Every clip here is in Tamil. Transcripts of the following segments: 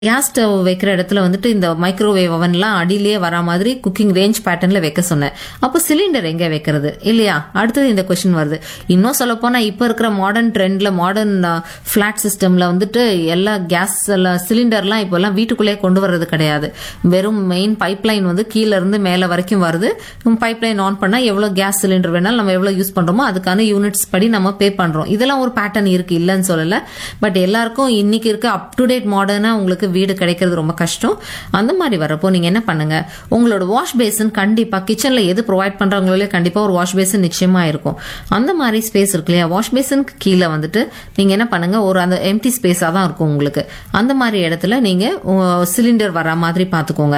கேஸ் ஸ்டவ் வைக்கிற இடத்துல வந்துட்டு இந்த மைக்ரோவேவ் அவன்லாம் அடியிலேயே வரா மாதிரி குக்கிங் ரேஞ்ச் பேட்டர்ன்ல வைக்க சொன்னேன். அப்போ சிலிண்டர் எங்க வைக்கிறது இல்லையா? அடுத்தது இந்த கொஸ்டின் வருது. இன்னும் சொல்ல போனா இப்ப இருக்கிற மாடர்ன் ட்ரெண்ட்ல மாடர்ன் பிளாட் சிஸ்டம்ல வந்துட்டு எல்லா கேஸ் சிலிண்டர்லாம் இப்போ எல்லாம் வீட்டுக்குள்ளே கொண்டு வர்றது கிடையாது. வெறும் மெயின் பைப் லைன் வந்து கீழ இருந்து மேல வரைக்கும் வருது. பைப் லைன் ஆன் பண்ணா எவ்வளவு கேஸ் சிலிண்டர் வேணாலும் நம்ம எவ்வளவு யூஸ் பண்றோமோ அதுக்கான யூனிட்ஸ் படி நம்ம பே பண்றோம். இதெல்லாம் ஒரு பேட்டர்ன் இருக்கு, இல்லன்னு சொல்லல. பட் எல்லாருக்கும் இன்னைக்கு இருக்க அப் டு டேட் மாடர்னா உங்களுக்கு வீடு கிடைக்கிறது ரொம்ப கஷ்டம். அந்த மாதிரி வரப்போ நீங்க என்ன பண்ணுங்க, உங்களோட வாஷ் பேசின் கண்டிப்பா கிச்சன்ல எது ப்ரொவைட் பண்றாங்களோ கண்டிப்பா ஒரு வாஷ் பேசின் நிச்சயமா இருக்கும். அந்த மாதிரி ஸ்பேஸ் இருக்கு இல்லையா, வாஷ் பேசினுக்கு கீழே வந்துட்டு நீங்க என்ன பண்ணுங்க, ஒரு அந்த எம்டி ஸ்பேஸா தான் இருக்கும் உங்களுக்கு. அந்த மாதிரி இடத்துல நீங்க சிலிண்டர் வர மாதிரி பாத்துக்கோங்க.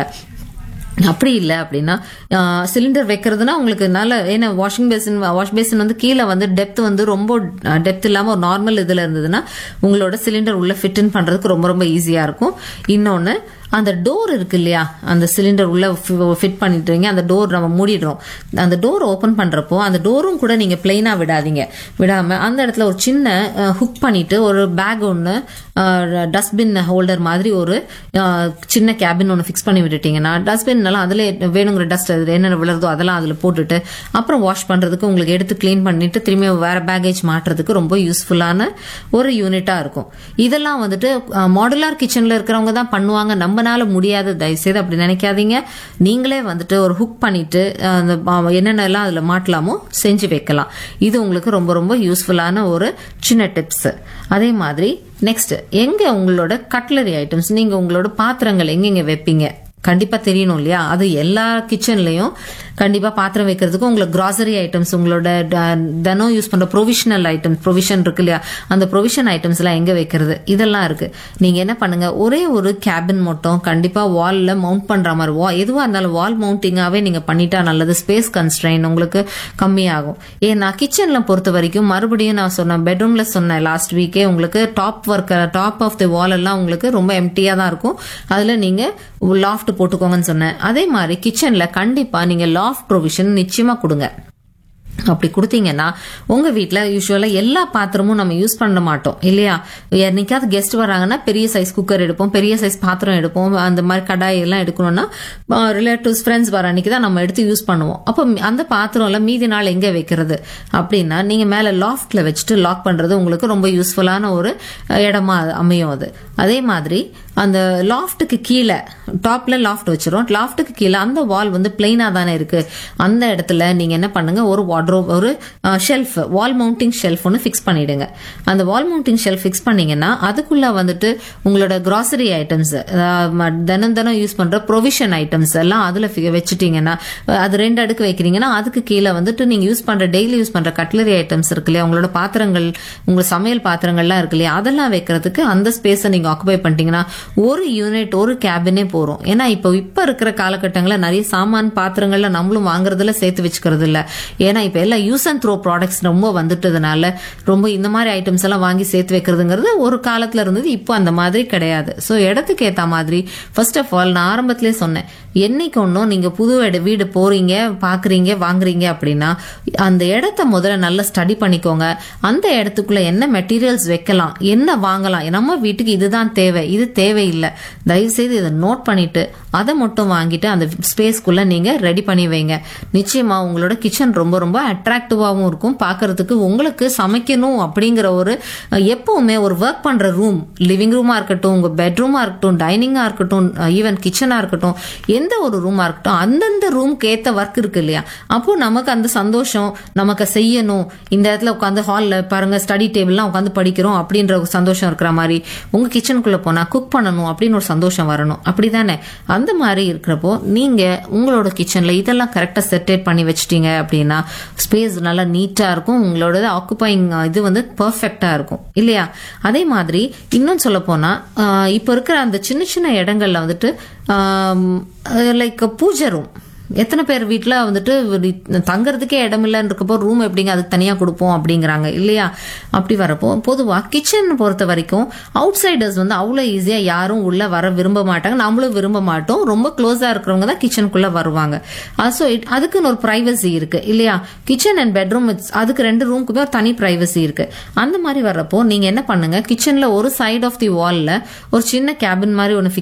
அப்படி இல்லை அப்படின்னா சிலிண்டர் வைக்கிறதுனா உங்களுக்கு நல்ல, ஏன்னா வாஷ் பேசின் வந்து கீழே வந்து டெப்த் வந்து ரொம்ப டெப்த் இல்லாம ஒரு நார்மல் இதுல இருந்ததுன்னா உங்களோட சிலிண்டர் உள்ள ஃபிட் இன் பண்றதுக்கு ரொம்ப ரொம்ப ஈஸியா இருக்கும். இன்னொன்னு, அந்த டோர் இருக்கு இல்லையா, அந்த சிலிண்டர் உள்ள ஃபிட் பண்ணிட்டுறீங்க, அந்த டோர் நம்ம மூடிடுறோம். அந்த டோர் ஓபன் பண்றப்போ அந்த டோரும் கூட நீங்க பிளைனா விடாம அந்த இடத்துல ஒரு சின்ன ஹுக் பண்ணிட்டு ஒரு பேக் ஒன்னு, டஸ்ட்பின் ஹோல்டர் மாதிரி ஒரு சின்ன கேபின் ஒன்று ஃபிக்ஸ் பண்ணி விட்டுட்டீங்கன்னா டஸ்ட்பின் எல்லாம் அதுல வேணுங்கிற டஸ்ட் என்னென்ன விழுறதோ அதெல்லாம் அதுல போட்டுட்டு அப்புறம் வாஷ் பண்றதுக்கு உங்களுக்கு எடுத்து கிளீன் பண்ணிட்டு திரும்பி வேற பேக்கேஜ் மாட்டுறதுக்கு ரொம்ப யூஸ்ஃபுல்லான ஒரு யூனிட்டா இருக்கும். இதெல்லாம் வந்துட்டு மாடுலார் கிச்சன்ல இருக்கிறவங்க தான் பண்ணுவாங்க, நம்மனால முடியாது. தயவுசெய்து அப்படி நினைக்காதீங்க. நீங்களே வந்துட்டு ஒரு ஹுக் பண்ணிட்டு அந்த என்னென்னலாம் அதுல மாட்டலாமோ செஞ்சு வைக்கலாம். இது உங்களுக்கு ரொம்ப ரொம்ப யூஸ்ஃபுல்லான ஒரு சின்ன டிப்ஸ். அதே மாதிரி நெக்ஸ்ட், எங்க உங்களோட கட்லரி ஐட்டம்ஸ், நீங்க உங்களோட பாத்திரங்கள் எங்க வைப்பீங்க கண்டிப்பா தெரியணும் இல்லையா? அது எல்லா கிச்சன்லயும் கண்டிப்பா பாத்திரம் வைக்கிறதுக்கு உங்களுக்கு கிராசரி ஐட்டம்ஸ், உங்களோட தினம் யூஸ் பண்ற ப்ரொவிஷனல் ஐட்டம்ஸ், ப்ரொவிஷன் இருக்கு இல்லையா, அந்த ப்ரொவிஷன் ஐட்டம்ஸ் எல்லாம் எங்க வைக்கிறது இதெல்லாம் இருக்கு. நீங்க என்ன பண்ணுங்க, ஒரே ஒரு கேபின் மட்டும் கண்டிப்பா வால்ல மவுண்ட் பண்ற மாதிரி, எதுவா இருந்தாலும் வால் மவுண்டிங்காவே நீங்க பண்ணிட்டா நல்லது. ஸ்பேஸ் கன்ஸ்ட்ரெயின் உங்களுக்கு கம்மியாகும். ஏன்னா கிச்சன்ல பொறுத்த வரைக்கும் மறுபடியும் நான் சொன்னேன், பெட்ரூம்ல சொன்னேன் லாஸ்ட் வீக்கே, உங்களுக்கு டாப் ஆஃப் தி வால் எல்லாம் உங்களுக்கு ரொம்ப எம்டியா தான் இருக்கும். அதுல நீங்க லாஃப்ட் போட்டுக்கோங்கன்னு சொன்னேன். அதே மாதிரி கிச்சன்ல கண்டிப்பா நீங்க லாஃப்ட் ப்ரொவிஷன் நிச்சயமா கொடுங்க. அப்படி கொடுத்தீங்கன்னா உங்க வீட்டுல யூஸ்வலா எல்லா பாத்திரமும் நம்ம யூஸ் பண்ண மாட்டோம் இல்லையா? என்னைக்காவது கெஸ்ட் வராங்கன்னா பெரிய சைஸ் குக்கர் எடுப்போம், பெரிய சைஸ் பாத்திரம் எடுப்போம், அந்த மாதிரி கடாய் எல்லாம் எடுக்கணும்னா ரிலேட்டிவ்ஸ் ஃப்ரெண்ட்ஸ் வர அன்னைக்கு தான் நம்ம எடுத்து யூஸ் பண்ணுவோம். அப்போ அந்த பாத்திரம் எல்லாம் மீதி நாள் எங்க வைக்கிறது அப்படின்னா நீங்க மேல லாஃப்ட்ல வச்சுட்டு லாக் பண்றது உங்களுக்கு ரொம்ப யூஸ்ஃபுல்லான ஒரு இடமா அமையும் அது. அதே மாதிரி அந்த லாஃப்ட்டுக்கு கீழே டாப்ல லாஃப்ட் வச்சிரும், லாஃப்ட்டுக்கு கீழே அந்த வால் வந்து பிளைனா தானே இருக்கு. அந்த இடத்துல நீங்க என்ன பண்ணுங்க, ஒரு வார்ட்ரோப், ஒரு ஷெல்ஃப், வால் மவுண்டிங் ஷெல்ஃப் ஒன்று ஃபிக்ஸ் பண்ணிடுங்க. அந்த வால் மவுண்டிங் ஷெல்ஃப் ஃபிக்ஸ் பண்ணீங்கன்னா அதுக்குள்ள வந்துட்டு உங்களோட கிராசரி ஐட்டம்ஸ், தினம் யூஸ் பண்ற ப்ரொவிஷன் ஐட்டம்ஸ் எல்லாம் அதுல வச்சுட்டீங்கன்னா, அது 2 அடுக்கு வைக்கிறீங்கன்னா அதுக்கு கீழே வந்துட்டு நீங்க யூஸ் பண்ற டெய்லி யூஸ் பண்ற கட்லரி ஐட்டம்ஸ் இருக்கு இல்லையா, உங்களோட பாத்திரங்கள், உங்க சமையல் பாத்திரங்கள்லாம் இருக்கு இல்லையா, அதெல்லாம் வைக்கிறதுக்கு அந்த ஸ்பேஸை நீங்க ஆக்குபை பண்ணிட்டீங்கன்னா ஒரு யூனிட், ஒரு கேபினே போறோம். ஏன்னா இப்ப இருக்கிற காலகட்டங்களில் நிறைய சாமான் பாத்திரங்கள்ல நம்மளும் வாங்குறதுல சேர்த்து வச்சுக்கிறது இல்ல. ஏன்னா இப்ப எல்லாம் யூஸ் அண்ட் த்ரோ ப்ராடக்ட்ஸ் ரொம்ப வந்துட்டதுனால ரொம்ப இந்த மாதிரி ஐட்டம்ஸ் எல்லாம் வாங்கி சேர்த்து வைக்கிறதுங்கிறது ஒரு காலத்துல இருந்தது, இப்போ அந்த மாதிரி கிடையாது. சோ இடத்துக்கு ஏத்த மாதிரி ஃபர்ஸ்ட் ஆஃப் ஆல் நான் ஆரம்பத்திலே சொன்னேன், என்னைக்கு ஒன்னும் நீங்க புது வீடு போறீங்க, பாக்குறீங்க, வாங்குறீங்க அப்படின்னா அந்த இடத்த முதல்ல நல்லா ஸ்டடி பண்ணிக்கோங்க. அந்த இடத்துக்குள்ள என்ன மெட்டீரியல்ஸ் வைக்கலாம், என்ன வாங்கலாம், நம்ம வீட்டுக்கு இதுதான் தேவை, இது தேவையில்லை, தயவு செய்து இதை நோட் பண்ணிட்டு அதை மட்டும் வாங்கிட்டு அந்த ஸ்பேஸ்க்குள்ள நீங்க ரெடி பண்ணி வைங்க. நிச்சயமா உங்களோட கிச்சன் ரொம்ப ரொம்ப அட்ராக்டிவாகவும் இருக்கும் பாக்குறதுக்கு. உங்களுக்கு சமைக்கணும் அப்படிங்கிற ஒரு எப்பவுமே ஒரு ஒர்க் பண்ற ரூம், லிவிங் ரூமா இருக்கட்டும், உங்க பெட்ரூமா இருக்கட்டும், டைனிங்கா இருக்கட்டும், ஈவன் கிச்சனா இருக்கட்டும், எந்த ஒரு ரூமா இருக்கட்டும், அந்தந்த ரூம்க்கு ஏத்த ஒர்க் இருக்கு இல்லையா, அப்போ நமக்கு அந்த சந்தோஷம், நமக்கு செய்யணும், இந்த இடத்துல உட்காந்து ஹால்ல பாருங்க ஸ்டடி டேபிள்லாம் உட்காந்து படிக்கிறோம் அப்படின்ற ஒரு சந்தோஷம் இருக்கிற மாதிரி, உங்க கிச்சனுக்குள்ள போனா குக் பண்ணணும் அப்படின்னு ஒரு சந்தோஷம் வரணும், அப்படிதானே? அந்த மாதிரி இருக்கிறப்போ நீங்க உங்களோட கிச்சன்ல இதெல்லாம் கரெக்டா செட்டேட் பண்ணி வச்சிட்டீங்க அப்படின்னா ஸ்பேஸ் நல்லா நீட்டா இருக்கும், உங்களோட ஆக்குபைங் இது வந்து பெர்ஃபெக்டா இருக்கும் இல்லையா? அதே மாதிரி இன்னும் சொல்ல போனா இப்ப இருக்கிற அந்த சின்ன சின்ன இடங்கள்ல வந்துட்டு லைக் பூஜை ரூம், எத்தனை பேர் வீட்டுல வந்துட்டு தங்கறதுக்கே இடம் இல்லைன்னு இருக்கப்போ ரூம் எப்படிங்க அதுக்கு தனியா கொடுப்போம் அப்படிங்கிறாங்க இல்லையா? அப்படி வரப்போ பொதுவா கிச்சன் பொறுத்த வரைக்கும் அவுட் சைடர்ஸ் வந்து அவ்வளவு ஈஸியா யாரும் உள்ள வர விரும்ப மாட்டாங்க, நம்மளும் விரும்ப மாட்டோம். ரொம்ப க்ளோஸா இருக்கிறவங்க தான் கிச்சனுக்குள்ள வருவாங்க. ஸோ அதுக்குன்னு ஒரு பிரைவசி இருக்கு இல்லையா? கிச்சன் அண்ட் பெட்ரூம் அதுக்கு 2 ரூமுக்குமே ஒரு தனி பிரைவசி இருக்கு. அந்த மாதிரி வர்றப்போ நீங்க என்ன பண்ணுங்க, கிச்சன்ல ஒரு சைடு ஆஃப் தி வால்ல ஒரு சின்ன கேபின் மாதிரி ஒன்று